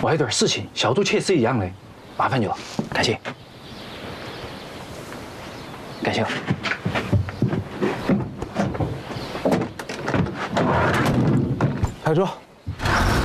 我还有点事情，小肚切丝一样嘞，麻烦你了，感谢，感谢了。 海珠。